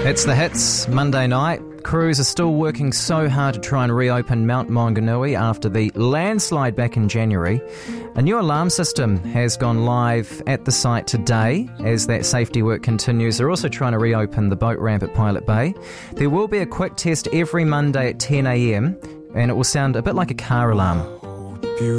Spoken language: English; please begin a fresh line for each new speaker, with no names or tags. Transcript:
It's the hits Monday night. Crews are still working so hard to try and reopen Mount Maunganui after the landslide back in January. A new alarm system has gone live at the site today as that safety work continues. They're also trying to reopen the boat ramp at Pilot Bay. There will be a quick test every Monday at 10 a.m, and it will sound a bit like a car alarm.